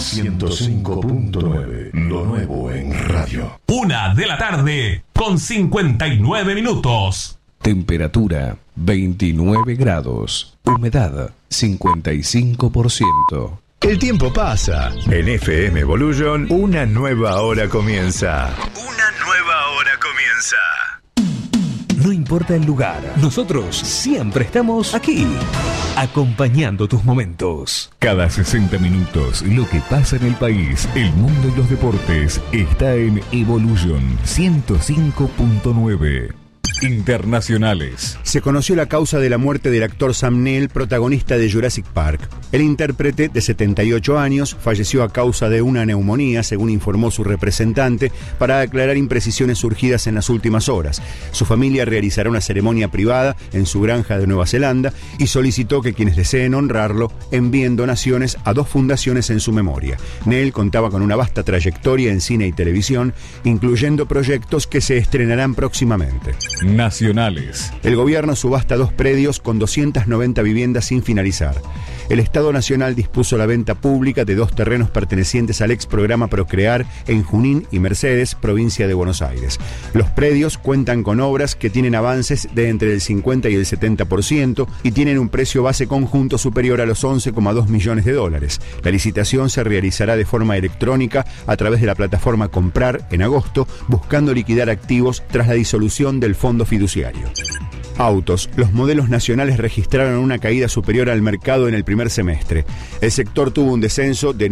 105.9, lo nuevo en radio. 1:59 Temperatura 29 grados. Humedad 55%. El tiempo pasa. En FM Evolution, una nueva hora comienza. No importa el lugar, nosotros siempre estamos aquí, acompañando tus momentos. Cada 60 minutos, lo que pasa en el país, el mundo y los deportes está en Evolution 105.9. Internacionales. Se conoció la causa de la muerte del actor Sam Neill, protagonista de Jurassic Park. El intérprete, de 78 años, falleció a causa de una neumonía, según informó su representante, para aclarar imprecisiones surgidas en las últimas horas. Su familia realizará una ceremonia privada en su granja de Nueva Zelanda y solicitó que quienes deseen honrarlo envíen donaciones a 2 fundaciones en su memoria. Neill contaba con una vasta trayectoria en cine y televisión, incluyendo proyectos que se estrenarán próximamente. Nacionales. El gobierno subasta 2 predios con 290 viviendas sin finalizar. El Estado Nacional dispuso la venta pública de 2 terrenos pertenecientes al ex programa Procrear en Junín y Mercedes, provincia de Buenos Aires. Los predios cuentan con obras que tienen avances de entre el 50 y el 70% y tienen un precio base conjunto superior a los $11,2 millones. La licitación se realizará de forma electrónica a través de la plataforma Comprar en agosto, buscando liquidar activos tras la disolución del fondo fiduciario. Autos. Los modelos nacionales registraron una caída superior al mercado en el primer semestre. El sector tuvo un descenso de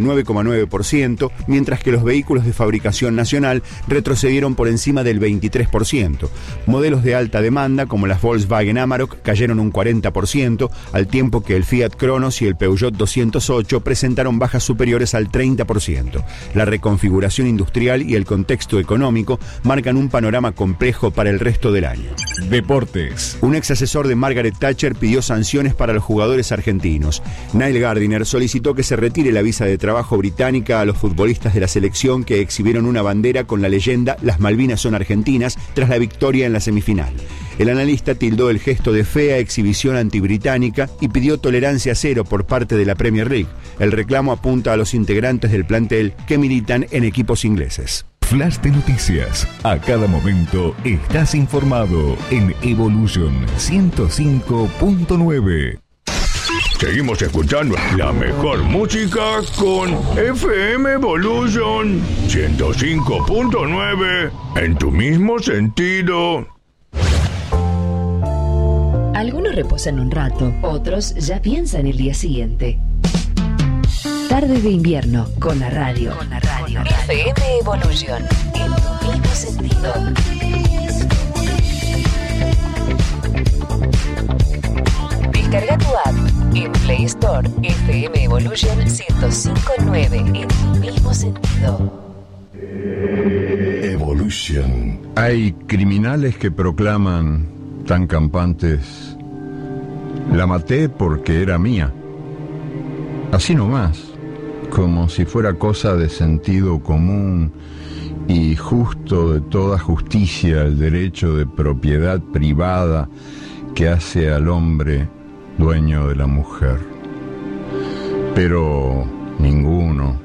9,9%, mientras que los vehículos de fabricación nacional retrocedieron por encima del 23%. Modelos de alta demanda, como las Volkswagen Amarok, cayeron un 40%, al tiempo que el Fiat Cronos y el Peugeot 208 presentaron bajas superiores al 30%. La reconfiguración industrial y el contexto económico marcan un panorama complejo para el resto del año. Deportes. Un ex asesor de Margaret Thatcher pidió sanciones para los jugadores argentinos. Neil Gardiner solicitó que se retire la visa de trabajo británica a los futbolistas de la selección que exhibieron una bandera con la leyenda "Las Malvinas son argentinas" tras la victoria en la semifinal. El analista tildó el gesto de fea exhibición antibritánica y pidió tolerancia cero por parte de la Premier League. El reclamo apunta a los integrantes del plantel que militan en equipos ingleses. Flash de noticias. A cada momento estás informado en Evolution 105.9. Seguimos escuchando la mejor música con FM Evolution 105.9 en tu mismo sentido. Algunos reposan un rato, otros ya piensan el día siguiente. Tardes de invierno con la radio. FM Evolution, en tu mismo sentido. Descarga tu app en Play Store. FM Evolution 105.9, en tu mismo sentido. Evolution. Hay criminales que proclaman tan campantes: la maté porque era mía. Así nomás, como si fuera cosa de sentido común y justo de toda justicia el derecho de propiedad privada que hace al hombre dueño de la mujer. Pero ninguno,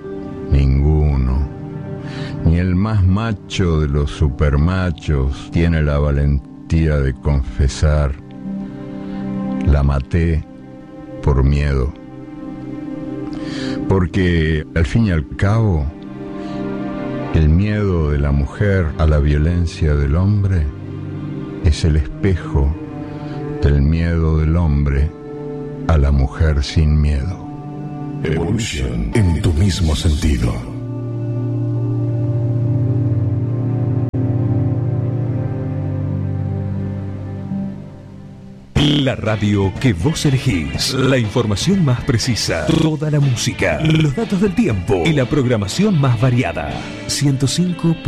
ni el más macho de los supermachos tiene la valentía de confesar: la maté por miedo. Porque, al fin y al cabo, el miedo de la mujer a la violencia del hombre es el espejo del miedo del hombre a la mujer sin miedo. Evolution, en tu mismo sentido. La radio que vos elegís. La información más precisa. Toda la música. Los datos del tiempo. Y la programación más variada. 105.